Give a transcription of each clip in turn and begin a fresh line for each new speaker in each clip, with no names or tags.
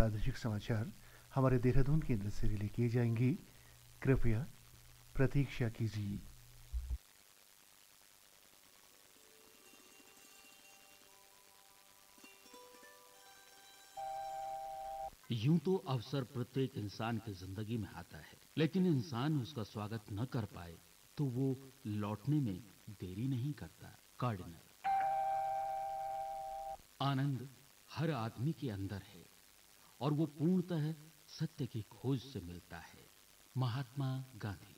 प्रादेशिक समाचार हमारे देहरादून केंद्र से रिले किए जाएंगे। कृपया प्रतीक्षा कीजिए।
यूं तो अवसर प्रत्येक इंसान की जिंदगी में आता है, लेकिन इंसान उसका स्वागत न कर पाए तो वो लौटने में देरी नहीं करता। कार्डिनल। आनंद हर आदमी के अंदर है और वो पूर्णतः सत्य की खोज से मिलता है। महात्मा गांधी।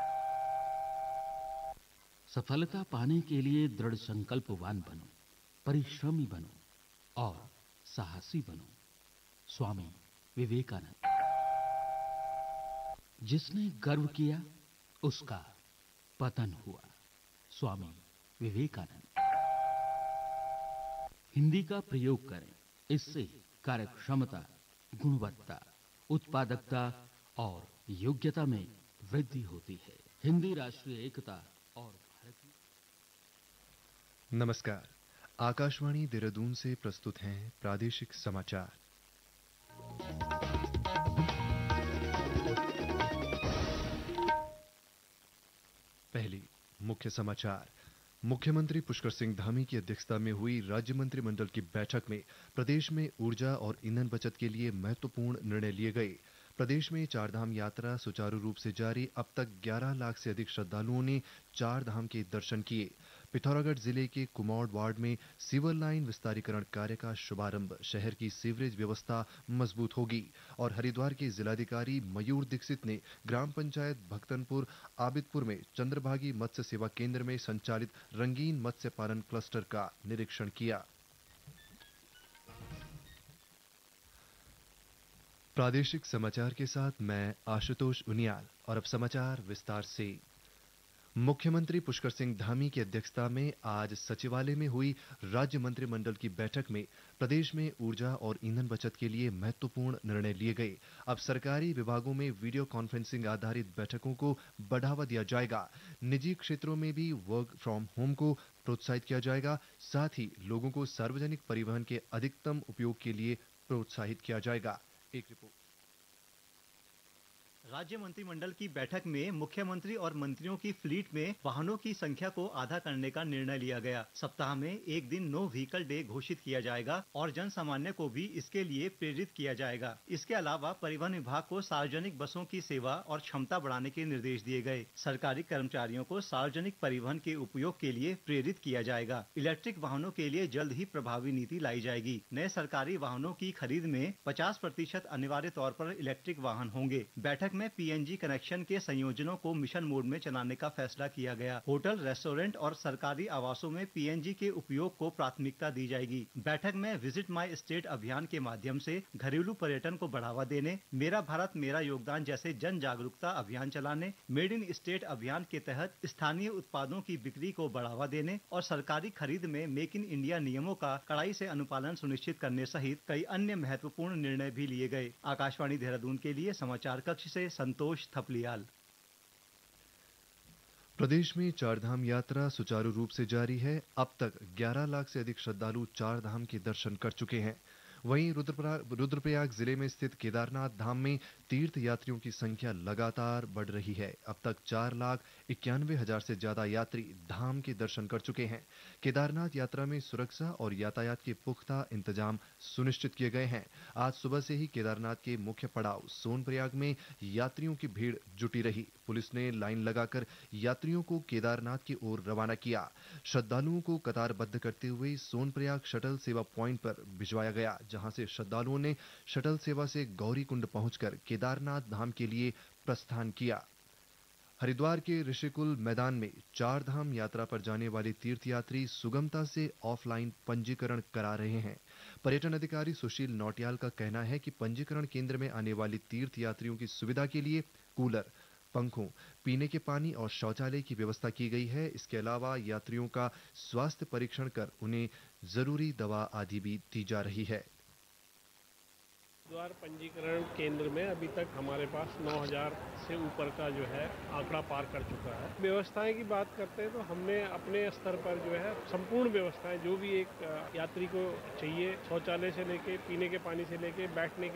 सफलता पाने के लिए दृढ़ संकल्पवान बनो, परिश्रमी बनो और साहसी बनो। स्वामी विवेकानंद। जिसने गर्व किया उसका पतन हुआ। स्वामी विवेकानंद। हिंदी का प्रयोग करें, इससे कार्यक्षमता, गुणवत्ता, उत्पादकता और योग्यता में वृद्धि होती है। हिंदी राष्ट्रीय एकता और भारतीय।
नमस्कार। आकाशवाणी देहरादून से प्रस्तुत हैं प्रादेशिक समाचार। पहली मुख्य समाचार। मुख्यमंत्री पुष्कर सिंह धामी की अध्यक्षता में हुई राज्य मंत्रिमंडल की बैठक में प्रदेश में ऊर्जा और ईंधन बचत के लिए महत्वपूर्ण निर्णय लिए गए। प्रदेश में चारधाम यात्रा सुचारू रूप से जारी। अब तक 11 लाख से अधिक श्रद्धालुओं ने चार धाम के दर्शन किए। पिथौरागढ़ जिले के कुमाऊं वार्ड में सीवर लाइन विस्तारीकरण कार्य का शुभारंभ। शहर की सीवरेज व्यवस्था मजबूत होगी। और हरिद्वार के जिलाधिकारी मयूर दीक्षित ने ग्राम पंचायत भक्तनपुर आबिदपुर में चंद्रभागी मत्स्य सेवा केंद्र में संचालित रंगीन मत्स्य पालन क्लस्टर का निरीक्षण किया। प्रादेशिक समाचार के साथ मैं आशुतोष उनियाल। और अब समाचार विस्तार से। मुख्यमंत्री पुष्कर सिंह धामी की अध्यक्षता में आज सचिवालय में हुई राज्य मंत्रिमंडल की बैठक में प्रदेश में ऊर्जा और ईंधन बचत के लिए महत्वपूर्ण निर्णय लिए गए। अब सरकारी विभागों में वीडियो कॉन्फ्रेंसिंग आधारित बैठकों को बढ़ावा दिया जाएगा। निजी क्षेत्रों में भी वर्क फ्रॉम होम को प्रोत्साहित किया जाएगा। साथ ही लोगों को सार्वजनिक परिवहन के अधिकतम उपयोग के लिए प्रोत्साहित किया जाएगा। एक रिपोर्ट।
राज्य मंत्रिमंडल की बैठक में मुख्यमंत्री और मंत्रियों की फ्लीट में वाहनों की संख्या को आधा करने का निर्णय लिया गया। सप्ताह में एक दिन नो व्हीकल डे घोषित किया जाएगा और जन सामान्य को भी इसके लिए प्रेरित किया जाएगा। इसके अलावा परिवहन विभाग को सार्वजनिक बसों की सेवा और क्षमता बढ़ाने के निर्देश दिए गए। सरकारी कर्मचारियों को सार्वजनिक परिवहन के उपयोग के लिए प्रेरित किया जाएगा। इलेक्ट्रिक वाहनों के लिए जल्द ही प्रभावी नीति लाई जाएगी। नए सरकारी वाहनों की खरीद में 50% अनिवार्य तौर पर इलेक्ट्रिक वाहन होंगे। बैठक में पीएनजी कनेक्शन के संयोजनों को मिशन मोड में चलाने का फैसला किया गया। होटल, रेस्टोरेंट और सरकारी आवासों में पीएनजी के उपयोग को प्राथमिकता दी जाएगी। बैठक में विजिट माई स्टेट अभियान के माध्यम से घरेलू पर्यटन को बढ़ावा देने, मेरा भारत मेरा योगदान जैसे जन जागरूकता अभियान चलाने, मेड इन स्टेट अभियान के तहत स्थानीय उत्पादों की बिक्री को बढ़ावा देने और सरकारी खरीद में मेक इन इंडिया नियमों का कड़ाई से अनुपालन सुनिश्चित करने सहित कई अन्य महत्वपूर्ण निर्णय भी लिए गए। आकाशवाणी देहरादून के लिए समाचार कक्ष से संतोष थपलियाल।
प्रदेश में चारधाम यात्रा सुचारू रूप से जारी है। अब तक 11 लाख से अधिक श्रद्धालु चार धाम के दर्शन कर चुके हैं। वहीं रुद्रप्रयाग जिले में स्थित केदारनाथ धाम में तीर्थ यात्रियों की संख्या लगातार बढ़ रही है। अब तक 4,91,000 से ज्यादा यात्री धाम के दर्शन कर चुके हैं। केदारनाथ यात्रा में सुरक्षा और यातायात के पुख्ता इंतजाम सुनिश्चित किए गए हैं। आज सुबह से ही केदारनाथ के मुख्य पड़ाव सोनप्रयाग में यात्रियों की भीड़ जुटी रही। पुलिस ने लाइन लगाकर यात्रियों को केदारनाथ की ओर रवाना किया। श्रद्धालुओं को कतारबद्ध करते हुए सोनप्रयाग शटल सेवा पॉइंट पर भिजवाया गया, जहां से श्रद्धालुओं ने शटल सेवा से गौरीकुंड पहुंचकर केदारनाथ धाम के लिए प्रस्थान किया। हरिद्वार के ऋषिकुल मैदान में चार धाम यात्रा पर जाने वाले तीर्थयात्री सुगमता से ऑफलाइन पंजीकरण करा रहे हैं। पर्यटन अधिकारी सुशील नौटियाल का कहना है कि पंजीकरण केंद्र में आने वाले तीर्थयात्रियों की सुविधा के लिए कूलर, पंखों, पीने के पानी और शौचालय की व्यवस्था की गई है। इसके अलावा यात्रियों का स्वास्थ्य परीक्षण कर उन्हें जरूरी दवा आदि भी दी जा रही है।
द्वार पंजीकरण केंद्र में अभी तक हमारे पास 9,000 से ऊपर का जो है आंकड़ा पार कर चुका है। व्यवस्थाएं की बात करते हैं तो हमने अपने स्तर पर जो है संपूर्ण व्यवस्थाएं जो भी एक यात्री को चाहिए, शौचालय से लेके पीने के पानी से लेके बैठने